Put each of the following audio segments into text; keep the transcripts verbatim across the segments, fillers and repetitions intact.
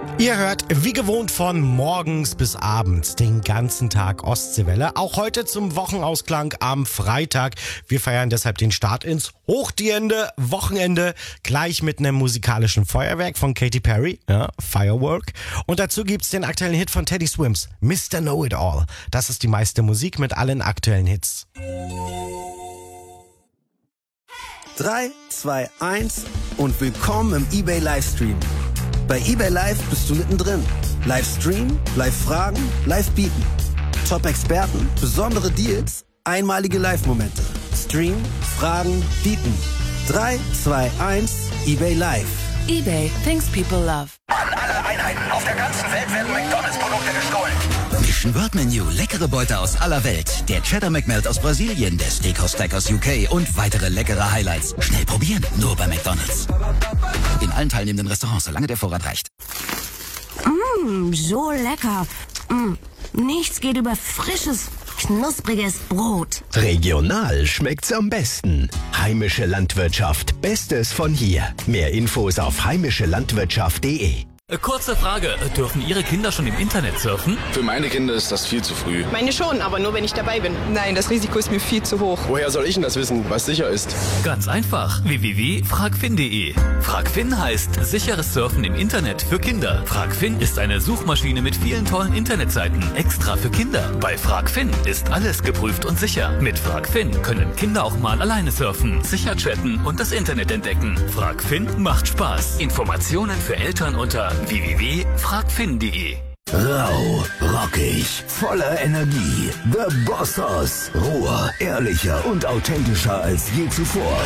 Ihr hört wie gewohnt von morgens bis abends den ganzen Tag Ostseewelle. Auch heute zum Wochenausklang am Freitag. Wir feiern deshalb den Start ins hochdiende Wochenende gleich mit einem musikalischen Feuerwerk von Katy Perry, ja, Firework. Und dazu gibt's den aktuellen Hit von Teddy Swims, Mister Know-It-All. Das ist die meiste Musik mit allen aktuellen Hits. drei, zwei, eins und willkommen im eBay Livestream. Bei eBay Live bist du mittendrin. Live streamen, live fragen, live bieten. Top-Experten, besondere Deals, einmalige Live-Momente. Streamen, fragen, bieten. drei, zwei, eins, eBay Live. eBay, things people love. An alle Einheiten auf der ganzen Welt werden McDonalds-Produkte gestohlen. Mission Word Menu, leckere Beute aus aller Welt. Der Cheddar McMelt aus Brasilien, der Steakhouse Stack aus U K und weitere leckere Highlights. Schnell probieren, nur bei McDonalds. In allen teilnehmenden Restaurants, solange der Vorrat reicht. Mmm, so lecker. Mm, nichts geht über frisches, knuspriges Brot. Regional schmeckt's am besten. Heimische Landwirtschaft, Bestes von hier. Mehr Infos auf heimische landwirtschaft punkt de. Kurze Frage, dürfen Ihre Kinder schon im Internet surfen? Für meine Kinder ist das viel zu früh. Meine schon, aber nur wenn ich dabei bin. Nein, das Risiko ist mir viel zu hoch. Woher soll ich denn das wissen, was sicher ist? Ganz einfach, w w w punkt fragfin punkt de. Fragfin heißt sicheres Surfen im Internet für Kinder. Fragfin ist eine Suchmaschine mit vielen tollen Internetseiten, extra für Kinder. Bei Fragfin ist alles geprüft und sicher. Mit Fragfin können Kinder auch mal alleine surfen, sicher chatten und das Internet entdecken. Fragfin macht Spaß. Informationen für Eltern unter w w w punkt fragfin punkt de. Rau, rockig, voller Energie. The Bossos. Roher, ehrlicher und authentischer als je zuvor.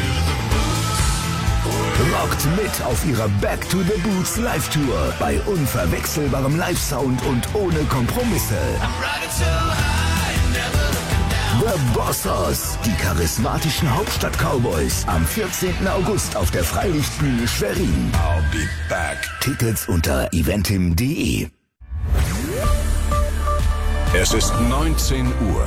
Rockt mit auf ihrer Back to the Boots Live-Tour bei unverwechselbarem Live-Sound und ohne Kompromisse. The Bossos, die charismatischen Hauptstadt-Cowboys, am vierzehnten August auf der Freilichtbühne Schwerin. I'll be back. Tickets unter eventim punkt de. Es ist neunzehn Uhr.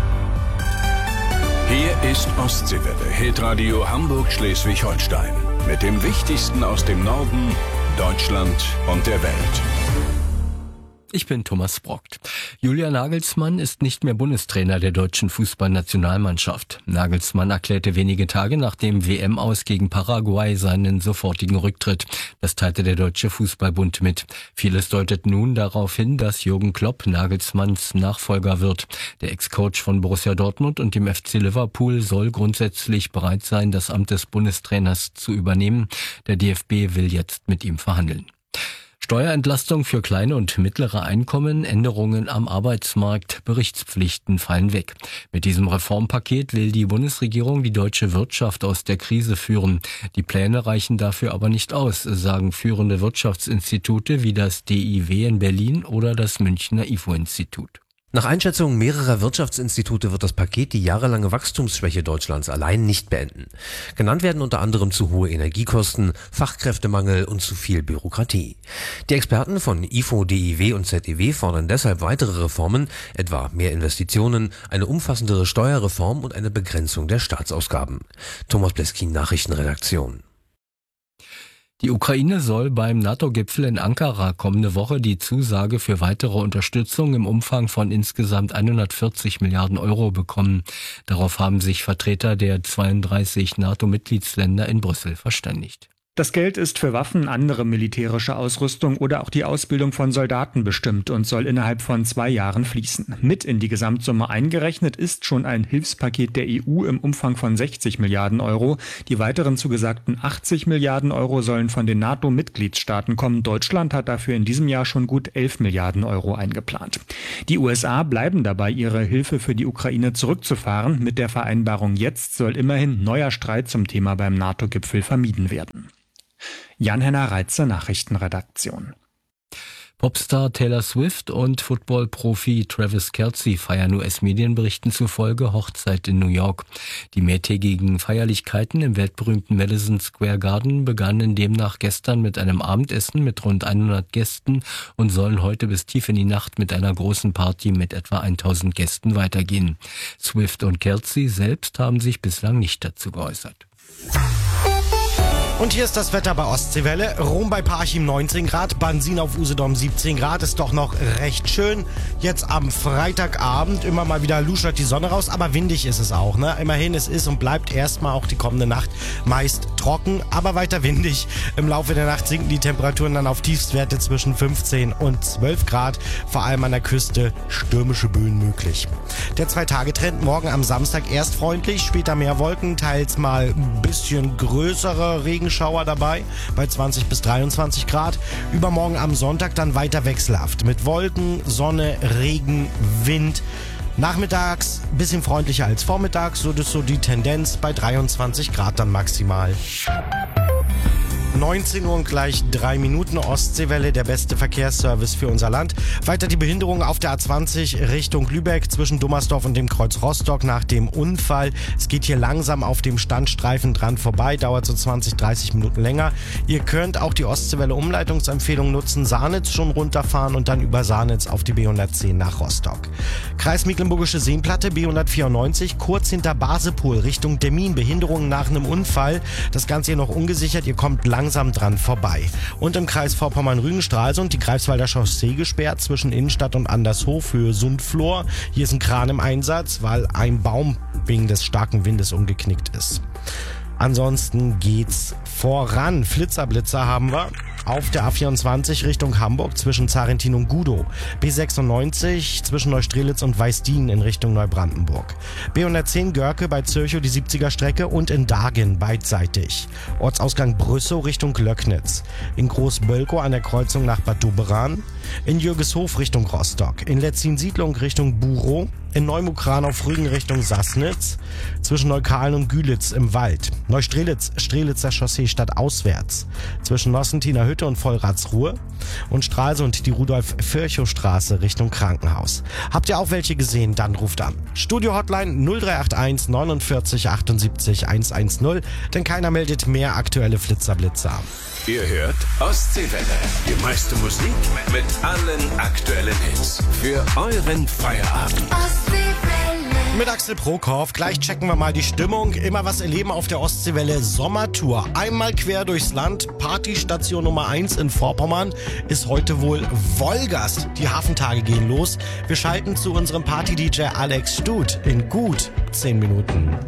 Hier ist Ostseewelle, Hitradio Hamburg-Schleswig-Holstein. Mit dem Wichtigsten aus dem Norden, Deutschland und der Welt. Ich bin Thomas Brockt. Julian Nagelsmann ist nicht mehr Bundestrainer der deutschen Fußballnationalmannschaft. Nagelsmann erklärte wenige Tage nach dem W M-Aus gegen Paraguay seinen sofortigen Rücktritt. Das teilte der Deutsche Fußballbund mit. Vieles deutet nun darauf hin, dass Jürgen Klopp Nagelsmanns Nachfolger wird. Der Ex-Coach von Borussia Dortmund und dem F C Liverpool soll grundsätzlich bereit sein, das Amt des Bundestrainers zu übernehmen. Der D F B will jetzt mit ihm verhandeln. Steuerentlastung für kleine und mittlere Einkommen, Änderungen am Arbeitsmarkt, Berichtspflichten fallen weg. Mit diesem Reformpaket will die Bundesregierung die deutsche Wirtschaft aus der Krise führen. Die Pläne reichen dafür aber nicht aus, sagen führende Wirtschaftsinstitute wie das D I W in Berlin oder das Münchner I F O-Institut. Nach Einschätzung mehrerer Wirtschaftsinstitute wird das Paket die jahrelange Wachstumsschwäche Deutschlands allein nicht beenden. Genannt werden unter anderem zu hohe Energiekosten, Fachkräftemangel und zu viel Bürokratie. Die Experten von I F O, D I W und Z E W fordern deshalb weitere Reformen, etwa mehr Investitionen, eine umfassendere Steuerreform und eine Begrenzung der Staatsausgaben. Thomas Bleskin, Nachrichtenredaktion. Die Ukraine soll beim NATO-Gipfel in Ankara kommende Woche die Zusage für weitere Unterstützung im Umfang von insgesamt hundertvierzig Milliarden Euro bekommen. Darauf haben sich Vertreter der zweiunddreißig NATO-Mitgliedsländer in Brüssel verständigt. Das Geld ist für Waffen, andere militärische Ausrüstung oder auch die Ausbildung von Soldaten bestimmt und soll innerhalb von zwei Jahren fließen. Mit in die Gesamtsumme eingerechnet ist schon ein Hilfspaket der E U im Umfang von sechzig Milliarden Euro. Die weiteren zugesagten achtzig Milliarden Euro sollen von den NATO-Mitgliedstaaten kommen. Deutschland hat dafür in diesem Jahr schon gut elf Milliarden Euro eingeplant. Die U S A bleiben dabei, ihre Hilfe für die Ukraine zurückzufahren. Mit der Vereinbarung jetzt soll immerhin neuer Streit zum Thema beim NATO-Gipfel vermieden werden. Jan-Henner Reitze, Nachrichtenredaktion. Popstar Taylor Swift und Football-Profi Travis Kelce feiern U S-Medienberichten zufolge Hochzeit in New York. Die mehrtägigen Feierlichkeiten im weltberühmten Madison Square Garden begannen demnach gestern mit einem Abendessen mit rund hundert Gästen und sollen heute bis tief in die Nacht mit einer großen Party mit etwa tausend Gästen weitergehen. Swift und Kelce selbst haben sich bislang nicht dazu geäußert. Und hier ist das Wetter bei Ostseewelle. Rom bei Parchim neunzehn Grad, Bansin auf Usedom siebzehn Grad, ist doch noch recht schön. Jetzt am Freitagabend immer mal wieder luschert die Sonne raus, aber windig ist es auch, ne? Immerhin, es ist und bleibt erstmal auch die kommende Nacht meist trocken, aber weiter windig. Im Laufe der Nacht sinken die Temperaturen dann auf Tiefstwerte zwischen fünfzehn und zwölf Grad. Vor allem an der Küste stürmische Böen möglich. Der Zwei-Tage-Trend morgen am Samstag erst freundlich, später mehr Wolken, teils mal ein bisschen größere Regen Schauer dabei bei zwanzig bis dreiundzwanzig Grad. Übermorgen am Sonntag dann weiter wechselhaft mit Wolken, Sonne, Regen, Wind. Nachmittags bisschen freundlicher als vormittags, so ist so die Tendenz bei dreiundzwanzig Grad dann maximal. neunzehn Uhr und gleich drei Minuten, Ostseewelle, der beste Verkehrsservice für unser Land. Weiter die Behinderung auf der A zwanzig Richtung Lübeck zwischen Dummersdorf und dem Kreuz Rostock nach dem Unfall. Es geht hier langsam auf dem Standstreifen dran vorbei, dauert so zwanzig, dreißig Minuten länger. Ihr könnt auch die Ostseewelle Umleitungsempfehlung nutzen, Sahnitz schon runterfahren und dann über Sahnitz auf die B hundertzehn nach Rostock. Kreis Mecklenburgische Seenplatte, B hundertvierundneunzig, kurz hinter Basepol Richtung Demmin, Behinderung nach einem Unfall. Das Ganze hier noch ungesichert, ihr kommt langsam langsam dran vorbei. Und im Kreis Vorpommern-Rügen-Stralsund die Greifswalder Chaussee gesperrt zwischen Innenstadt und Andershof für Sundflor. Hier ist ein Kran im Einsatz, weil ein Baum wegen des starken Windes umgeknickt ist. Ansonsten geht's voran. Flitzerblitzer haben wir auf der A vierundzwanzig Richtung Hamburg zwischen Zarentin und Gudow. B sechsundneunzig zwischen Neustrelitz und Weißdien in Richtung Neubrandenburg. B hundertzehn Görke bei Zürchow die siebziger Strecke und in Dagen beidseitig. Ortsausgang Brüssow Richtung Löcknitz. In Großbölkow an der Kreuzung nach Bad Doberan. In Jürgeshof Richtung Rostock. In Letzin-Siedlung Richtung Burow. In Neumukran auf Rügen Richtung Sassnitz. Zwischen Neukalen und Gülitz im Wald. Neustrelitz, Strelitzer Chaussee stadtauswärts. Zwischen Nossentiner Hütte und Vollratsruhe. Und Stralsund die Rudolf-Virchow-Straße Richtung Krankenhaus. Habt ihr auch welche gesehen? Dann ruft an. Studio-Hotline null drei acht eins neunundvierzig achtundsiebzig hundertzehn, denn keiner meldet mehr aktuelle Flitzerblitzer. Ihr hört Ostseewelle. Die meiste Musik mit allen aktuellen Hits. Für euren Feierabend. Mit Axel Prokhoff. Gleich checken wir mal die Stimmung. Immer was erleben auf der Ostseewelle Sommertour. Einmal quer durchs Land. Partystation Nummer eins in Vorpommern ist heute wohl Wolgast. Die Hafentage gehen los. Wir schalten zu unserem Party-D J Alex Stut in gut zehn Minuten.